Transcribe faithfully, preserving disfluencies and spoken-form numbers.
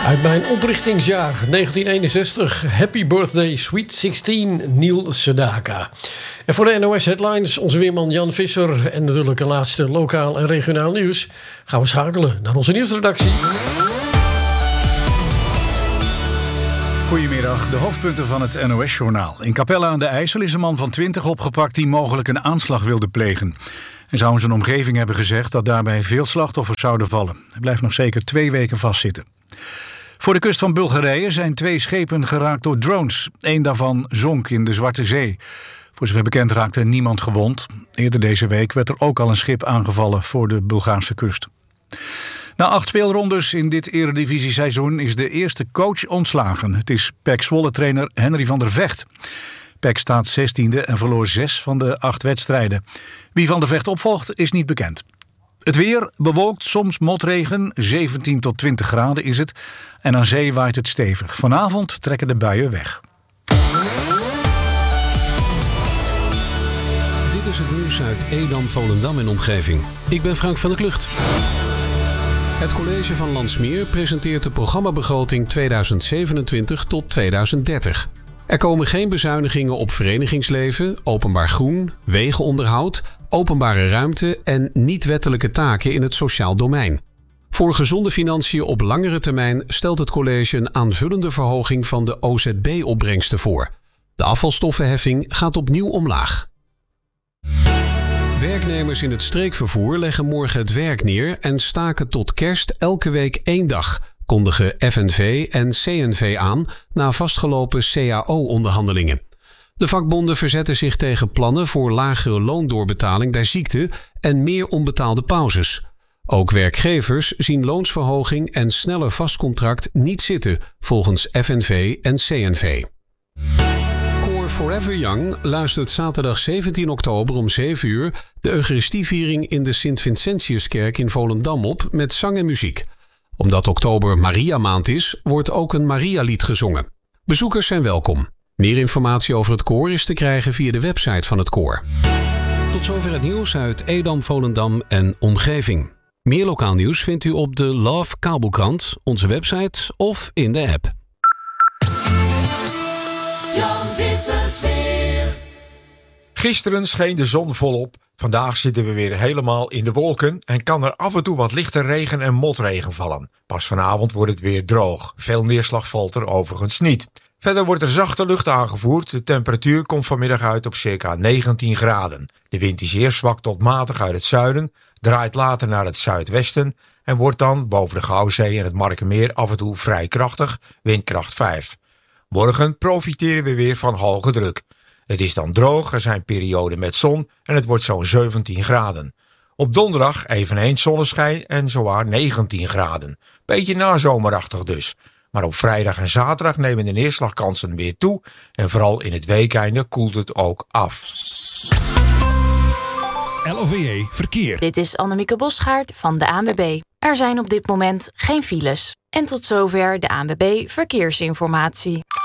Uit mijn oprichtingsjaar negentien eenenzestig. Happy birthday, sweet zestien, Neil Sedaka. En voor de N O S Headlines, onze weerman Jan Visser. En natuurlijk een laatste lokaal en regionaal nieuws. Gaan we schakelen naar onze nieuwsredactie. Goedemiddag, de hoofdpunten van het N O S-journaal. In Capelle aan de IJssel is een man van twintig opgepakt die mogelijk een aanslag wilde plegen. Hij zou in zijn omgeving hebben gezegd dat daarbij veel slachtoffers zouden vallen. Hij blijft nog zeker twee weken vastzitten. Voor de kust van Bulgarije zijn twee schepen geraakt door drones. Eén daarvan zonk in de Zwarte Zee. Voor zover bekend raakte niemand gewond. Eerder deze week werd er ook al een schip aangevallen voor de Bulgaarse kust. Na acht speelrondes in dit eredivisieseizoen is de eerste coach ontslagen. Het is P E C Zwolle-trainer Henry van der Vecht. P E C staat zestiende en verloor zes van de acht wedstrijden. Wie Van der Vecht opvolgt is niet bekend. Het weer bewolkt, soms motregen, zeventien tot twintig graden is het. En aan zee waait het stevig. Vanavond trekken de buien weg. Dit is het nieuws uit Edam, Volendam en omgeving. Ik ben Frank van der Klucht. Het college van Landsmeer presenteert de programmabegroting tweeduizend zevenentwintig tot tweeduizend dertig. Er komen geen bezuinigingen op verenigingsleven, openbaar groen, wegenonderhoud, openbare ruimte en niet-wettelijke taken in het sociaal domein. Voor gezonde financiën op langere termijn stelt het college een aanvullende verhoging van de O Z B-opbrengsten voor. De afvalstoffenheffing gaat opnieuw omlaag. Werknemers in het streekvervoer leggen morgen het werk neer en staken tot kerst elke week één dag, kondigen F N V en C N V aan na vastgelopen C A O-onderhandelingen. De vakbonden verzetten zich tegen plannen voor lagere loondoorbetaling bij ziekte en meer onbetaalde pauzes. Ook werkgevers zien loonsverhoging en sneller vastcontract niet zitten, volgens F N V en C N V. Forever Young luistert zaterdag zeventien oktober om zeven uur de Eucharistieviering in de Sint-Vincentiuskerk in Volendam op met zang en muziek. Omdat oktober Maria maand is, wordt ook een Maria-lied gezongen. Bezoekers zijn welkom. Meer informatie over het koor is te krijgen via de website van het koor. Tot zover het nieuws uit Edam, Volendam en omgeving. Meer lokaal nieuws vindt u op de Love Kabelkrant, onze website of in de app. Gisteren scheen de zon volop. Vandaag zitten we weer helemaal in de wolken en kan er af en toe wat lichte regen en motregen vallen. Pas vanavond wordt het weer droog. Veel neerslag valt er overigens niet. Verder wordt er zachte lucht aangevoerd. De temperatuur komt vanmiddag uit op circa negentien graden. De wind is eerst zwak tot matig uit het zuiden, draait later naar het zuidwesten en wordt dan boven de Gouwzee en het Markermeer af en toe vrij krachtig, windkracht vijf. Morgen profiteren we weer van hoge druk. Het is dan droog, er zijn perioden met zon en het wordt zo'n zeventien graden. Op donderdag eveneens zonneschijn en zowaar negentien graden. Beetje nazomerachtig dus. Maar op vrijdag en zaterdag nemen de neerslagkansen weer toe en vooral in het weekeinde koelt het ook af. L O V E Verkeer. Dit is Annemieke Bosgaard van de A N W B. Er zijn op dit moment geen files. En tot zover de A N W B Verkeersinformatie.